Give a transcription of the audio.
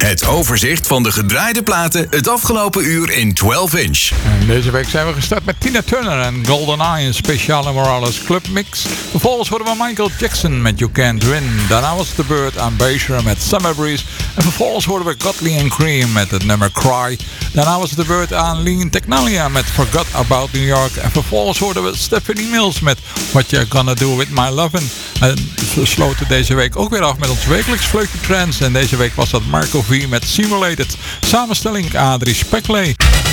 Het overzicht van de gedraaide platen het afgelopen uur in 12 inch. En deze week zijn we gestart met Tina Turner en GoldenEye, een speciale Morales Club Mix. Vervolgens hoorden we Michael Jackson met You Can't Win. Daarna was The Bird aan Becher met Summer Breeze. En vervolgens hoorden we Godley and Cream met het nummer Cry. Daarna was The Bird aan Lean Technalia met Forgot About New York. En vervolgens hoorden we Stephanie Mills met What You're Gonna Do With My Lovin'. En we sloten deze week ook weer af met ons wekelijks vleugje trends. En deze week was dat Marco V met Simulated. Samenstelling Adrie Spekley.